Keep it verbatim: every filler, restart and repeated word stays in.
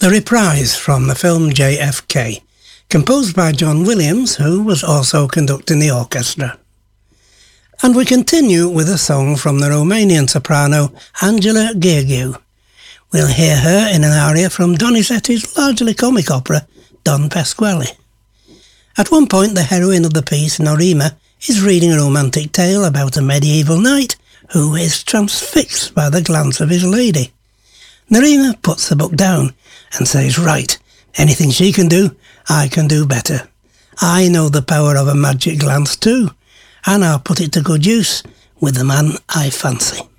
The reprise from the film J F K, composed by John Williams, who was also conducting the orchestra. And we continue with a song from the Romanian soprano Angela Gheorghiu. We'll hear her in an aria from Donizetti's largely comic opera Don Pasquale. At one point, the heroine of the piece, Norima, is reading a romantic tale about a medieval knight who is transfixed by the glance of his lady. Norima puts the book down and says, "Right, anything she can do, I can do better. I know the power of a magic glance too, and I'll put it to good use with the man I fancy."